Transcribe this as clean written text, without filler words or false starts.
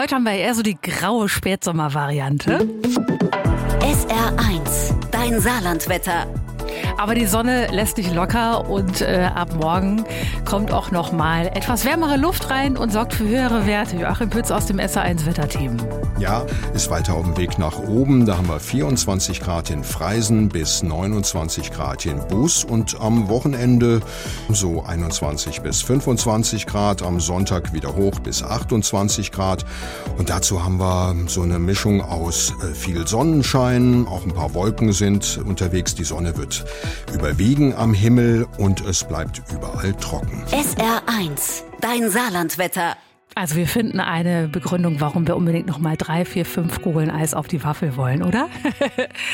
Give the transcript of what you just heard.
Heute haben wir eher so die graue Spätsommervariante. SR1, dein Saarlandwetter. Aber die Sonne lässt nicht locker und ab morgen kommt auch noch mal etwas wärmere Luft rein und sorgt für höhere Werte. Joachim Pütz aus dem SR1 Wetterteam. Ja, ist weiter auf dem Weg nach oben. Da haben wir 24 Grad in Freisen bis 29 Grad in Buß und am Wochenende so 21 bis 25 Grad. Am Sonntag wieder hoch bis 28 Grad. Und dazu haben wir so eine Mischung aus viel Sonnenschein, auch ein paar Wolken sind unterwegs. Die Sonne wird überwiegen am Himmel und es bleibt überall trocken. SR1, dein Saarlandwetter. Also wir finden eine Begründung, warum wir unbedingt noch mal 3, 4, 5 Kugeln Eis auf die Waffel wollen, oder?